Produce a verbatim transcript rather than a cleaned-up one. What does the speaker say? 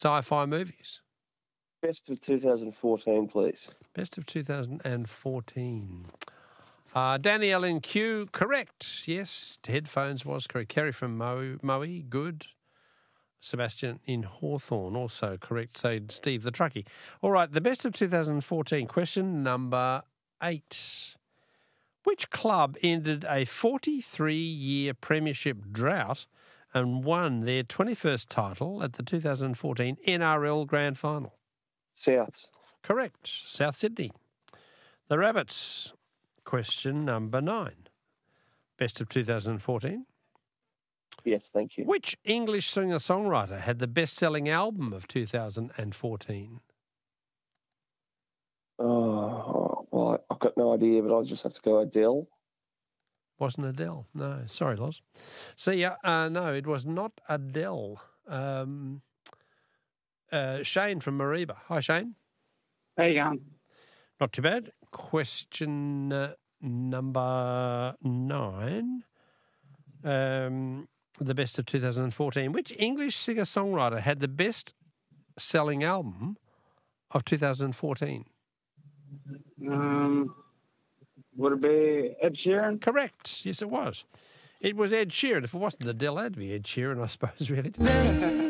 Sci-fi movies. Best of two thousand fourteen, please. Best of two thousand fourteen. Uh, Danny L N Q, correct. Yes, headphones was correct. Kerry from Moe, Moe, good. Sebastian in Hawthorne, also correct. So Steve the Truckie. All right, the best of two thousand fourteen. Question number eight. Which club ended a forty-three-year premiership drought and won their twenty-first title at the two thousand fourteen N R L Grand Final? Souths. Correct. South Sydney. The Rabbits. Question number nine. Best of two thousand fourteen. Yes, thank you. Which English singer-songwriter had the best-selling album of two thousand fourteen? Oh, well, I've got no idea, but I'll just have to go Adele. Wasn't Adele. No, sorry, Loz. See ya. Uh, no, it was not Adele. Um, uh, Shane from Mariba. Hi, Shane. How you going? Not too bad. Question uh, number nine. Um, the best of two thousand fourteen. Which English singer-songwriter had the best-selling album of two thousand fourteen? Um, would it be Ed Sheeran? Correct. Yes, it was. It was Ed Sheeran. If it wasn't Adele, it would be Ed Sheeran, I suppose, really.